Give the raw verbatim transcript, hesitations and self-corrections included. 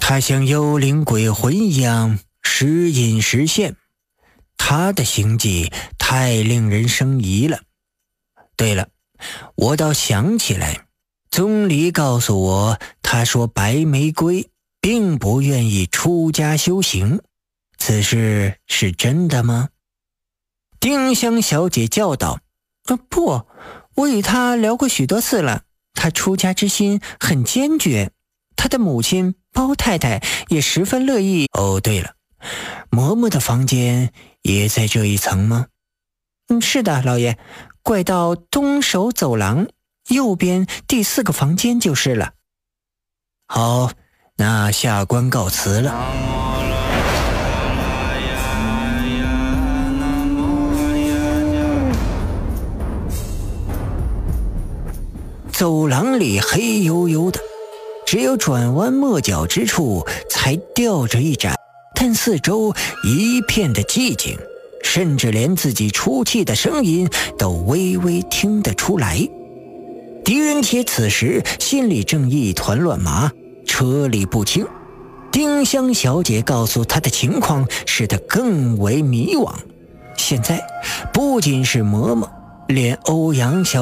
他像幽灵鬼魂一样时隐时现，他的行迹太令人生疑了。对了，我倒想起来，宗离告诉我，他说白玫瑰并不愿意出家修行，此事是真的吗？丁香小姐叫道：呃，不，我与她聊过许多次了，她出家之心很坚决，她的母亲包太太也十分乐意。哦，对了，嬷嬷的房间也在这一层吗？嗯，是的，老爷，拐到东首走廊，右边第四个房间就是了。好，那下官告辞了。走廊里黑黝黝的，只有转弯抹角之处才吊着一盏，但四周一片的寂静，甚至连自己出气的声音都微微听得出来。狄仁杰此时心里正一团乱麻，车里不清。丁香小姐告诉他的情况使他更为迷惘。现在不仅是嬷嬷，连欧阳小姐